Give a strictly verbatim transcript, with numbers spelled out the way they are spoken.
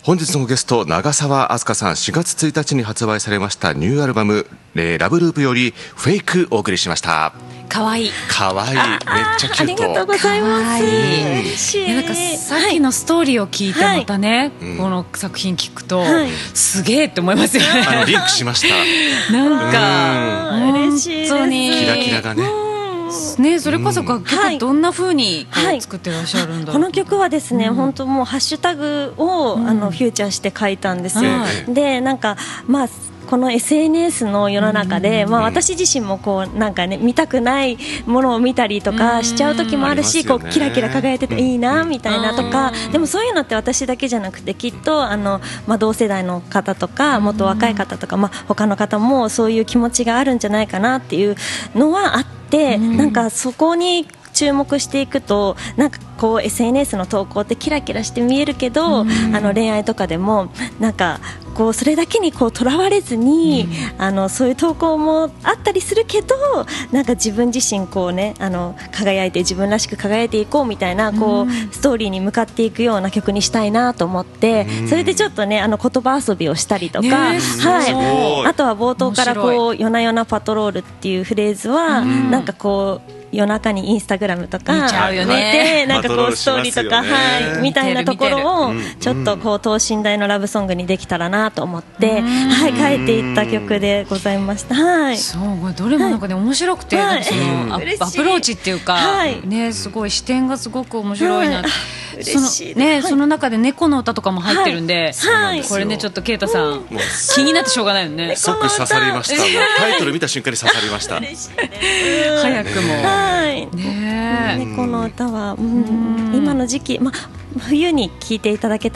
本日のゲスト長澤明日香さん、しがつついたちに発売されましたニューアルバム、えー、ラブループよりフェイクお送りしました。 かわいいかわいい、めっちゃキュート。 ありがとうございます。 嬉しい。なんかさっきのストーリーを聞いてまたね、 はい、 この作品聞くと、 はい、 すげえって思いますよね。 あのリンクしました。 なんか嬉しいです。 本当にキラキラがね。 ね、それこそ楽曲どんな風にこう作ってらっしゃるんだろう、はい、 この曲はですね、うん、本当もうハッシュタグを、うん、あのフューチャーして書いたんですよ、はい、でなんかまあこの エスエヌエス の世の中で、まあ、私自身もこうなんか、ね、見たくないものを見たりとかしちゃう時もあるし、こうキラキラ輝いてていいなみたいなとか、でもそういうのって私だけじゃなくてきっとあの、まあ、同世代の方とかもっと若い方とか、まあ、他の方もそういう気持ちがあるんじゃないかなっていうのはあって、なんかそこに注目していくとなんかこう エスエヌエス の投稿ってキラキラして見えるけど、あの恋愛とかでもなんかこうそれだけにこうとらわれずに、うん、あのそういう投稿もあったりするけど、なんか自分自身こう、ね、あの輝いて自分らしく輝いていこうみたいなこう、うん、ストーリーに向かっていくような曲にしたいなと思って、うん、それでちょっと、ね、あの言葉遊びをしたりとか、はい、あとは冒頭からこう夜な夜なパトロールっていうフレーズは、うん、なんかこう夜中にインスタグラムとか見ちゃうよね、 なんかこうストーリーとか、はい、みたいなところをちょっとこう等身大のラブソングにできたらなと思って、はい、書いていった曲でございました。はい、 そうこれどれもなんかね、はい、面白くて、はい、そのアプローチっていうか、はいね、すごい視点がすごく面白いな、はい、そのね、はい、その中で猫の歌とかも入ってるんで、はい、これねちょっと啓太さん、うん、気になってしょうがないよね。 即刺さりました。もうタイトル見た瞬間に刺さりました。 早くも、 はいね、猫の歌は、うん、今の時期、ま、冬に聴いていただけた